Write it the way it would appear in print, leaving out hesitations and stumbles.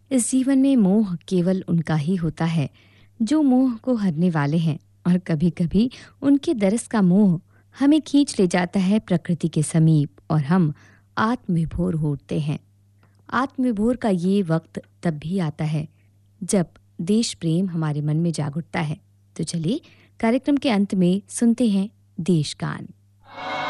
इस जीवन में मोह केवल उनका ही होता है जो मोह को हरने वाले हैं, और कभी-कभी उनके दरस का मोह हमें खींच ले जाता है प्रकृति के समीप और हम आत्मविभोर होते हैं। आत्मविभोर का ये वक्त तब भी आता है जब देश प्रेम हमारे मन में जाग उठता है। तो चलिए कार्यक्रम के अंत में सुनते हैं देश गान।